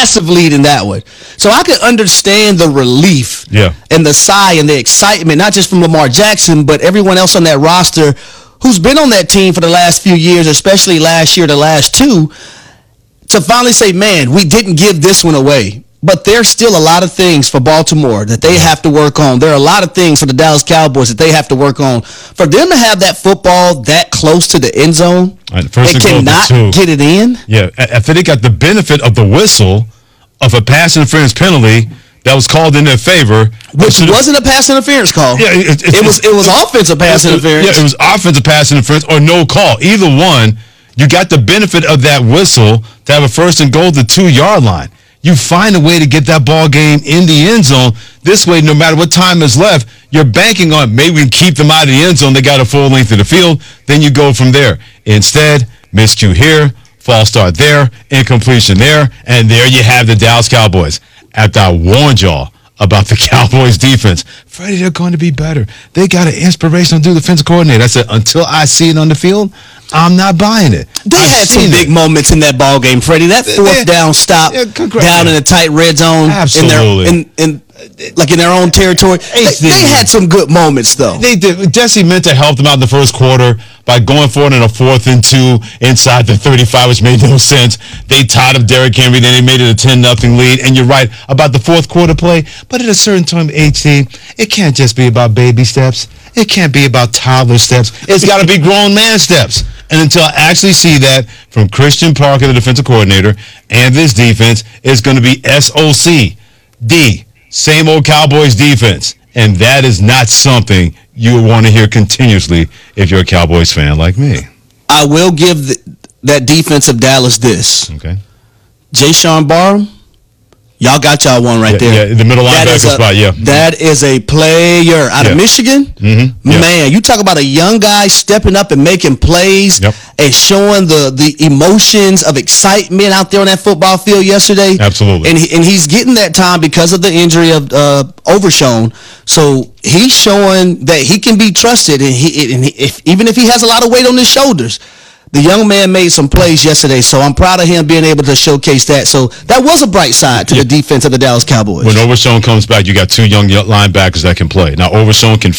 massive lead in that one. So I could understand the relief and the sigh and the excitement, not just from Lamar Jackson, but everyone else on that roster who's been on that team for the last few years, especially last year, the last two, to finally say, man, we didn't give this one away. But there's still a lot of things for Baltimore that they have to work on. There are a lot of things for the Dallas Cowboys that they have to work on. For them to have that football that close to the end zone and cannot get it in. Yeah, I think they got the benefit of the whistle of a pass interference penalty that was called in their favor. Which wasn't a pass interference call. Yeah, it was offensive pass interference. Yeah, it was offensive pass interference or no call. Either one, you got the benefit of that whistle to have a first and goal to the 2-yard line. You find a way to get that ball game in the end zone. This way, no matter what time is left, you're banking on maybe we can keep them out of the end zone. They got a full length of the field. Then you go from there. Instead, miscue here, false start there, incompletion there, and there you have the Dallas Cowboys. After I warned y'all about the Cowboys defense, Freddie, they're going to be better. They got an inspirational defensive coordinator. I said, until I see it on the field, I'm not buying it. They had some big moments in that ball game, Freddie. That fourth down stop down in the tight red zone. Absolutely. In their own territory. They had some good moments, though. They did. Jesse Minter helped them out in the first quarter by going for it in a 4th and 2 inside the 35, which made no sense. They tied up Derrick Henry. Then they made it a 10-0 lead. And you're right about the fourth quarter play. But at a certain time, HT, it can't just be about baby steps. It can't be about toddler steps. It's got to be grown man steps. And until I actually see that from Christian Parker, the defensive coordinator, and this defense, it's going to be SOC. D, same old Cowboys defense. And that is not something you want to hear continuously if you're a Cowboys fan like me. I will give that defense of Dallas this. Okay. Jayshon Barham, y'all got y'all one right there. Yeah, the middle linebacker spot, That is a player out of Michigan. Mm-hmm. Man, you talk about a young guy stepping up and making plays and showing the emotions of excitement out there on that football field yesterday. Absolutely. And he's getting that time because of the injury of Overshown. So he's showing that he can be trusted, and even if he has a lot of weight on his shoulders. The young man made some plays yesterday, so I'm proud of him being able to showcase that. So that was a bright side to the defense of the Dallas Cowboys. When Overshown comes back, you got 2 young linebackers that can play. Now, Overshown can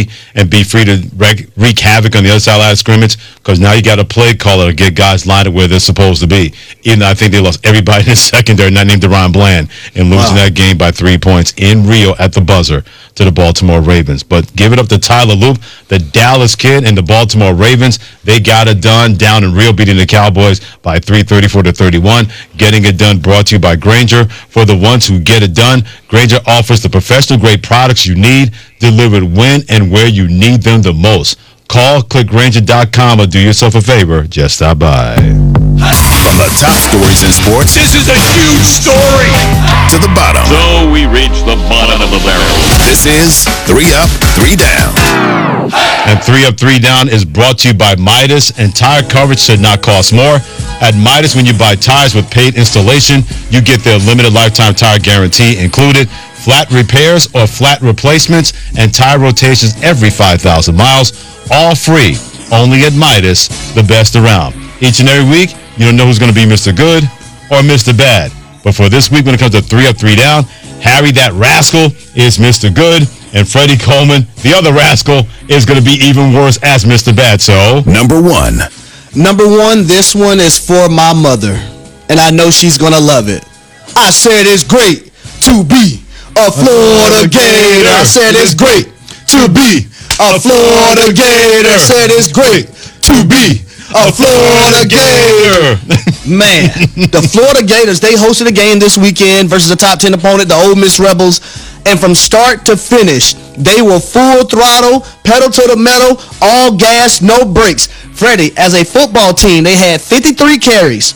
be free to wreak havoc on the other side of the scrimmage, because now you got a play caller to get guys lined up where they're supposed to be. Even though I think they lost everybody in the secondary, not named DeRon Bland, and losing that game by 3 points in Rio at the buzzer to the Baltimore Ravens. But give it up to Tyler Loop, the Dallas kid, and the Baltimore Ravens. They got it done down in Rio, beating the Cowboys by 34-31. Getting it done brought to you by Grainger. For the ones who get it done, Grainger offers the professional-grade products you need, delivered when and where you need them the most. Call, click Grainger.com, or do yourself a favor, just stop by. From the top stories in sports, this is a huge story. To the bottom. So we reach the bottom of the barrel. This is 3 Up, 3 Down. And 3 Up, 3 Down is brought to you by Midas, and tire coverage should not cost more. At Midas, when you buy tires with paid installation, you get their limited lifetime tire guarantee included, flat repairs or flat replacements, and tire rotations every 5,000 miles, all free, only at Midas, the best around. Each and every week, you don't know who's going to be Mr. Good or Mr. Bad. But for this week, when it comes to 3 Up, 3 Down, Harry, that rascal, is Mr. Good, and Freddie Coleman, the other rascal, is going to be even worse as Mr. Bad. So, Number one, this one is for my mother, and I know she's going to love it. I said it's great to be a Florida Gator. I said it's great to be a Florida Gator. I said it's great to be a Florida Gator. Man, the Florida Gators, they hosted a game this weekend versus a top 10 opponent, the Ole Miss Rebels. And from start to finish, they were full throttle, pedal to the metal, all gas, no brakes. Freddie, as a football team, they had 53 carries,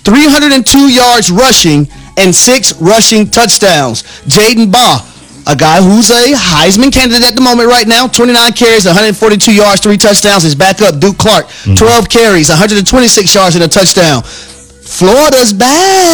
302 yards rushing, and 6 rushing touchdowns. Jaden Baugh, a guy who's a Heisman candidate at the moment right now, 29 carries, 142 yards, 3 touchdowns. His backup, Duke Clark, 12 carries, 126 yards and a touchdown. Florida's bad.